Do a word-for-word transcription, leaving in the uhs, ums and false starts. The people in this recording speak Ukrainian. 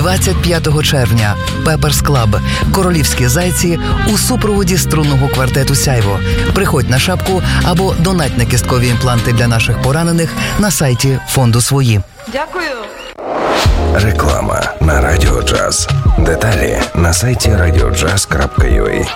двадцять п'ятого червня. Пеперс Клаб. Королівські зайці у супроводі струнного квартету «Сяйво». Приходь на шапку або донать на кісткові імпланти для наших поранених на сайті фонду «Свої». Дякую. Реклама на Радіо Джаз. Деталі на сайті радіо джаз крапка ю а.